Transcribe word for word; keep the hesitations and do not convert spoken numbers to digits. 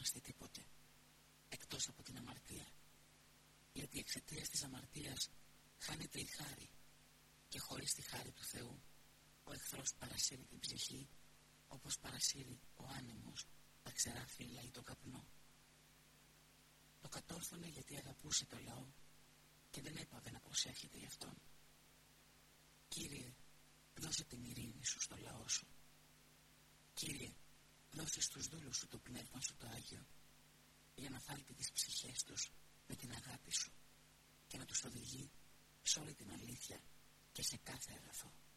υποστεί τίποτε, εκτός από την αμαρτία. Γιατί εξαιτίας της αμαρτίας χάνεται η χάρη, και χωρίς τη χάρη του Θεού ο εχθρός παρασύρει την ψυχή, όπως παρασύρει ο άνεμος τα ξερά φύλλα ή το καπνό. Το κατόρθωνε γιατί αγαπούσε το λαό και δεν έπαβε να προσεύχεται γι' αυτόν. Κύριε, δώσε την ειρήνη σου στο λαό σου. Κύριε, δώσε στους δούλους σου το πνεύμα σου το Άγιο, για να θάλπει τις ψυχές τους με την αγάπη σου και να τους οδηγεί σε όλη την αλήθεια και σε κάθε αγαθό.